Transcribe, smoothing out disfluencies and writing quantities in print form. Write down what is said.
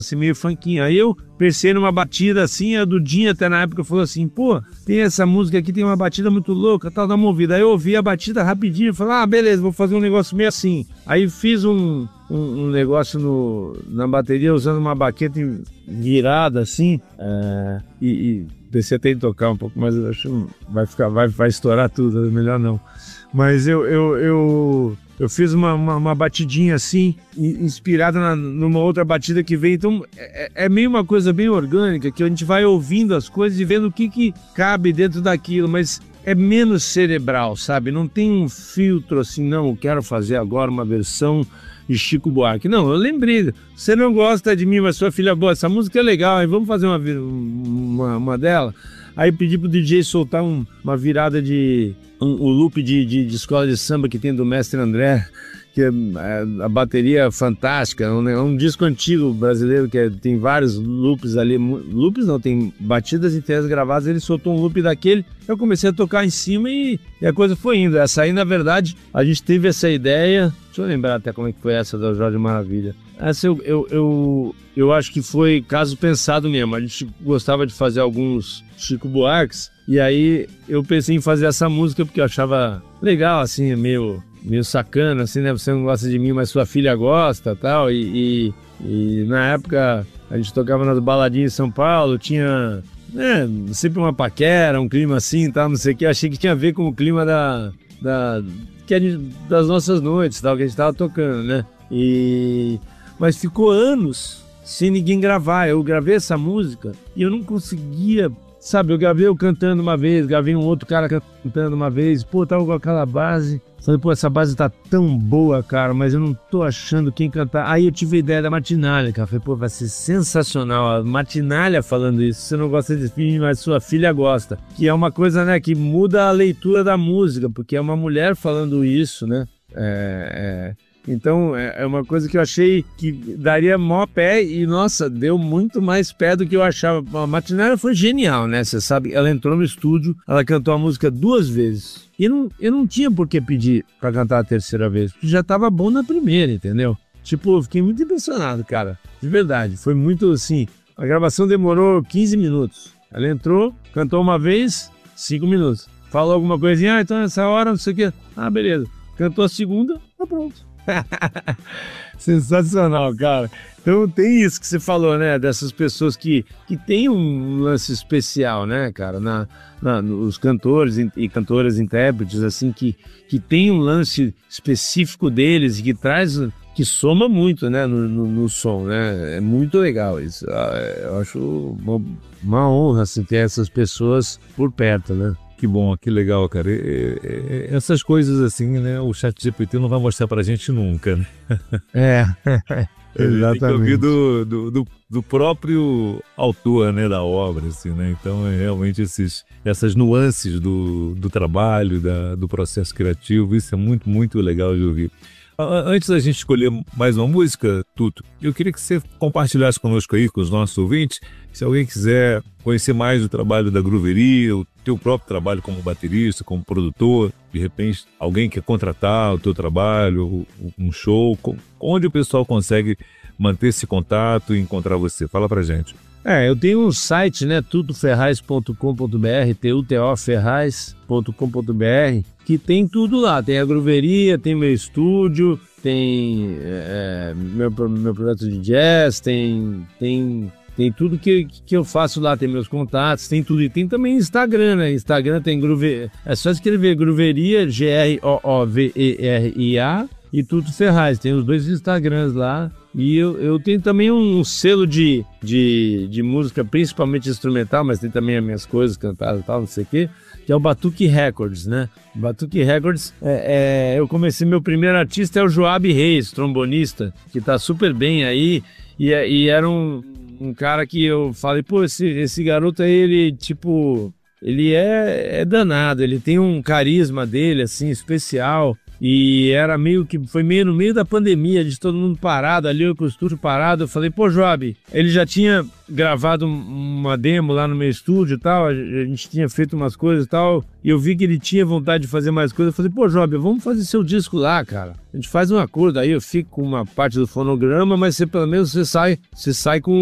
assim, meio funkinho. Aí eu pensei numa batida assim, a Dudinha até na época falou assim, pô, tem essa música aqui, tem uma batida muito louca, tal, dá uma ouvida. Aí eu ouvi a batida rapidinho e falei, ah, beleza, vou fazer um negócio meio assim. Aí fiz um negócio na bateria usando uma baqueta virada assim, e pensei até em tocar um pouco, mas eu acho que vai estourar tudo, melhor não. Mas eu fiz uma batidinha assim, inspirada numa outra batida que veio. Então é meio uma coisa bem orgânica, que a gente vai ouvindo as coisas e vendo o que cabe dentro daquilo, mas é menos cerebral, sabe? Não tem um filtro assim, não, eu quero fazer agora uma versão de Chico Buarque. Não, eu lembrei, você não gosta de mim, mas sua filha boa, essa música é legal, aí vamos fazer uma dela. Aí pedi pro DJ soltar uma virada o loop de escola de samba que tem do Mestre André, que a bateria é fantástica, é um disco antigo brasileiro que tem vários loops ali, loops não, tem batidas inteiras gravadas, ele soltou um loop daquele, eu comecei a tocar em cima e a coisa foi indo. Essa aí, na verdade, a gente teve essa ideia, deixa eu lembrar até como é que foi essa da Jorge Maravilha. Essa eu acho que foi caso pensado mesmo, a gente gostava de fazer alguns Chico Buarques, e aí eu pensei em fazer essa música porque eu achava legal, assim, meio sacana, assim, né? Você não gosta de mim, mas sua filha gosta, tal. E na época a gente tocava nas baladinhas em São Paulo, tinha sempre uma paquera, um clima assim, tal, não sei o que. Eu achei que tinha a ver com o clima das nossas noites, tal, que a gente tava tocando, né? Mas ficou anos sem ninguém gravar. Eu gravei essa música e eu não conseguia. Sabe, eu gravei eu cantando uma vez, gravei um outro cara cantando uma vez, pô, tava com aquela base. Falei, pô, essa base tá tão boa, cara, mas eu não tô achando quem cantar. Aí eu tive a ideia da Martinália, cara. Falei, pô, vai ser sensacional. A Martinália falando isso, você não gosta de filme, mas sua filha gosta. Que é uma coisa, né, que muda a leitura da música, porque é uma mulher falando isso, né? Então é uma coisa que eu achei que daria maior pé e, nossa, deu muito mais pé do que eu achava. A Martinália foi genial, né? Você sabe, ela entrou no estúdio, ela cantou a música 2 vezes. E eu não tinha por que pedir pra cantar a terceira vez, porque já tava bom na primeira, entendeu? Tipo, eu fiquei muito impressionado, cara. De verdade, foi muito assim. A gravação demorou 15 minutos. Ela entrou, cantou uma vez, 5 minutos. Falou alguma coisinha, então nessa hora, não sei o quê. Ah, beleza. Cantou a segunda, tá pronto. Sensacional, cara. Então tem isso que você falou, né? Dessas pessoas que tem um lance especial, né, cara? Os cantores e cantoras intérpretes, assim, que tem um lance específico deles e que soma muito, né, no som, né? É muito legal isso. Eu acho uma honra, assim, ter essas pessoas por perto, né? Que bom, que legal, cara. Essas coisas assim, né? O ChatGPT não vai mostrar pra gente nunca, né? Exatamente. Tem que ouvir do próprio autor, né, da obra, assim, né? Então, realmente essas nuances do trabalho, do processo criativo, isso é muito, muito legal de ouvir. Antes da gente escolher mais uma música, Tuto, eu queria que você compartilhasse conosco aí, com os nossos ouvintes, se alguém quiser conhecer mais o trabalho da Grooveria, o teu próprio trabalho como baterista, como produtor, de repente alguém quer contratar o teu trabalho, um show, onde o pessoal consegue manter esse contato e encontrar você? Fala pra gente. Eu tenho um site, né, tutoferraz.com.br, tutoferraz.com.br, que tem tudo lá. Tem a Grooveria, tem meu estúdio, tem meu projeto de jazz, tem tudo que eu faço lá, tem meus contatos, tem tudo. E tem também Instagram, né? Instagram tem Grooveria, é só escrever Grooveria, Grooveria, e Tuto Ferraz, tem os 2 Instagrams lá. E eu tenho também um selo de música, principalmente instrumental, mas tem também as minhas coisas cantadas e tal, não sei o quê, que é o Batuque Records, né? Batuque Records, eu comecei, meu primeiro artista é o Joab Reis, trombonista, que tá super bem aí, e era um cara que eu falei, pô, esse garoto aí, ele, tipo, ele é danado, ele tem um carisma dele, assim, especial. E era foi meio no meio da pandemia, de todo mundo parado ali, eu com o estúdio parado. Eu falei, pô, Job, ele já tinha gravado uma demo lá no meu estúdio e tal, a gente tinha feito umas coisas e tal, e eu vi que ele tinha vontade de fazer mais coisas. Eu falei, pô, Job, vamos fazer seu disco lá, cara. A gente faz um acordo aí, eu fico com uma parte do fonograma, mas pelo menos você sai com